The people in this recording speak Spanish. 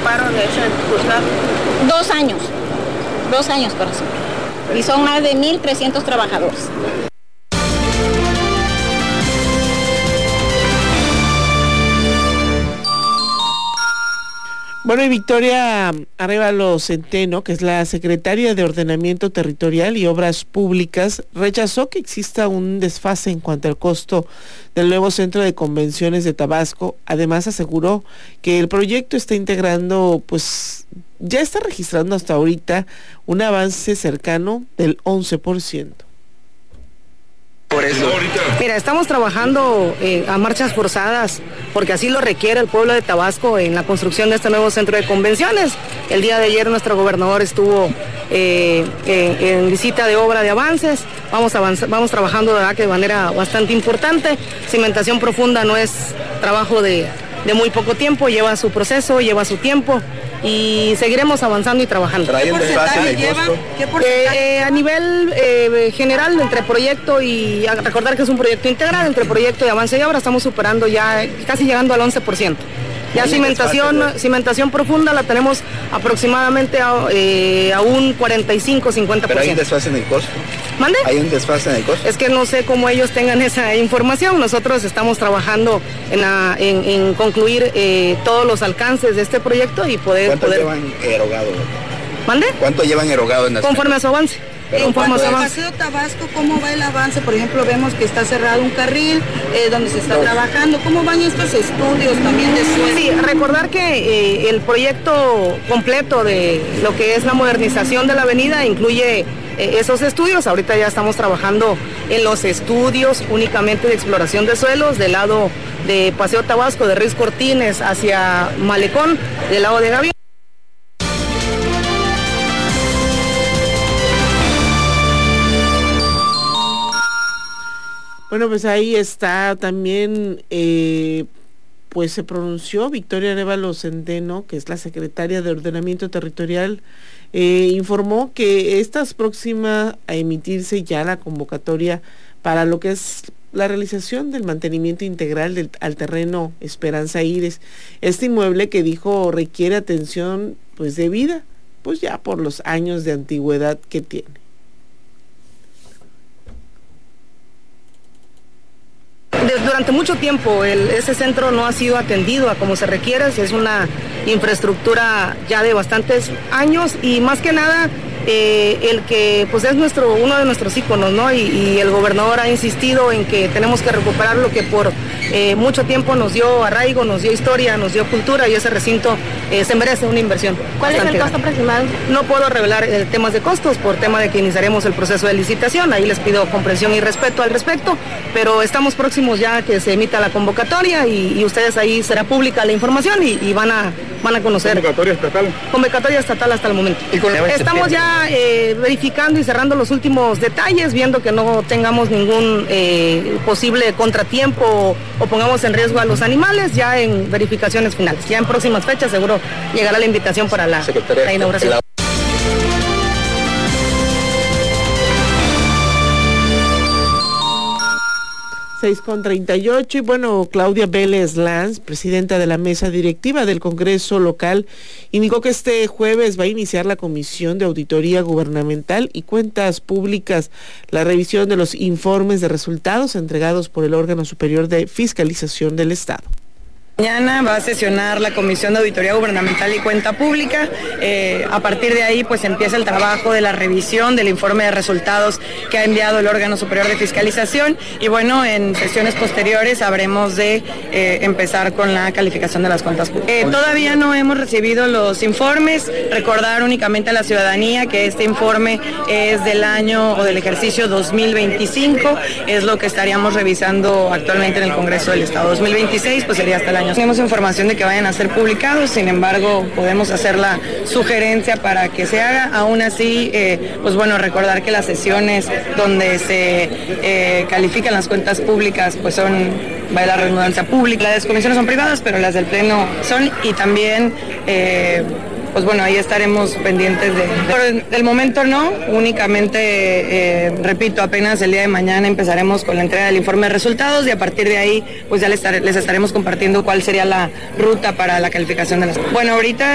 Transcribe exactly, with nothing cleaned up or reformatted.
paro de hecho en Juzgado? Dos años, dos años, corazón. Y son más de mil trescientos trabajadores. Bueno, y Victoria Arévalo Centeno, que es la secretaria de Ordenamiento Territorial y Obras Públicas, rechazó que exista un desfase en cuanto al costo del nuevo centro de convenciones de Tabasco. Además, aseguró que el proyecto está integrando, pues, ya está registrando hasta ahorita un avance cercano del once por ciento. Por eso. Mira, estamos trabajando eh, a marchas forzadas, porque así lo requiere el pueblo de Tabasco en la construcción de este nuevo centro de convenciones. El día de ayer nuestro gobernador estuvo eh, eh, en visita de obra de avances. Vamos, avanz- vamos trabajando de, verdad, que de manera bastante importante. Cimentación profunda no es trabajo de, de muy poco tiempo, lleva su proceso, lleva su tiempo. Y seguiremos avanzando y trabajando. ¿Trae un desfase en el costo? ¿Qué porcentaje? Eh, eh, a nivel eh, general, entre proyecto y, a recordar que es un proyecto integral, entre proyecto y avance y obra, estamos superando ya, casi llegando al once por ciento. Ya cimentación, desfase, cimentación profunda la tenemos aproximadamente a, eh, a un cuarenta y cinco a cincuenta por ciento. ¿Pero hay un desfase en el costo? ¿Mande? ¿Hay un desfase en el costo? Es que no sé cómo ellos tengan esa información. Nosotros estamos trabajando en, la, en, en concluir eh, todos los alcances de este proyecto y poder... ¿Cuánto poder... llevan erogado? ¿Mande? ¿Cuánto llevan erogado en la Conforme a su avance. En cuanto al Paseo Tabasco, ¿cómo va el avance? Por ejemplo, vemos que está cerrado un carril eh, donde se está trabajando. ¿Cómo van estos estudios también de suelo? Sí, recordar que eh, el proyecto completo de lo que es la modernización de la avenida incluye eh, esos estudios. Ahorita ya estamos trabajando en los estudios únicamente de exploración de suelos del lado de Paseo Tabasco, de Ruiz Cortines hacia Malecón, del lado de Gavión. Bueno, pues ahí está también, eh, pues se pronunció Victoria Arévalo Centeno, que es la secretaria de Ordenamiento Territorial, eh, informó que esta es próxima a emitirse ya la convocatoria para lo que es la realización del mantenimiento integral del, al terreno Esperanza Aires. Este inmueble, que dijo requiere atención pues debida, pues ya por los años de antigüedad que tiene. Durante mucho tiempo el, ese centro no ha sido atendido a como se requiere. Es una infraestructura ya de bastantes años y más que nada eh, el que pues es nuestro uno de nuestros íconos, ¿no? Y, y el gobernador ha insistido en que tenemos que recuperar lo que por eh, mucho tiempo nos dio arraigo, nos dio historia, nos dio cultura, y ese recinto eh, se merece una inversión. ¿Cuál es el costo aproximado? No puedo revelar eh, temas de costos por tema de que iniciaremos el proceso de licitación. Ahí les pido comprensión y respeto al respecto, pero estamos próximos ya que se emita la convocatoria y, y ustedes ahí será pública la información y, y van a van a conocer. ¿Convocatoria estatal? Convocatoria estatal hasta el momento. ¿Y con Estamos ya eh, verificando y cerrando los últimos detalles, viendo que no tengamos ningún eh, posible contratiempo o, o pongamos en riesgo a los animales, ya en verificaciones finales. Ya en próximas fechas seguro llegará la invitación para la, la inauguración. seis con treinta y ocho, y bueno, Claudia Vélez Lanz, presidenta de la mesa directiva del Congreso local, indicó que este jueves va a iniciar la Comisión de Auditoría Gubernamental y Cuentas Públicas, la revisión de los informes de resultados entregados por el órgano superior de fiscalización del Estado. Mañana va a sesionar la Comisión de Auditoría Gubernamental y Cuenta Pública. Eh, a partir de ahí pues empieza el trabajo de la revisión del informe de resultados que ha enviado el órgano superior de fiscalización, y bueno, en sesiones posteriores habremos de eh, empezar con la calificación de las cuentas públicas. Eh, todavía no hemos recibido los informes. Recordar únicamente a la ciudadanía que este informe es del año o del ejercicio dos mil veinticinco, es lo que estaríamos revisando actualmente en el Congreso del Estado. dos mil veintiséis pues sería hasta el año. Tenemos información de que vayan a ser publicados, sin embargo podemos hacer la sugerencia para que se haga. Aún así, eh, pues bueno, recordar que las sesiones donde se eh, califican las cuentas públicas pues son, va la redundancia, pública. Las comisiones son privadas, pero las del Pleno son, y también eh, pues bueno, ahí estaremos pendientes de... Por el momento no, únicamente, eh, repito, apenas el día de mañana empezaremos con la entrega del informe de resultados, y a partir de ahí pues ya les, estar, les estaremos compartiendo cuál sería la ruta para la calificación de las... Bueno, ahorita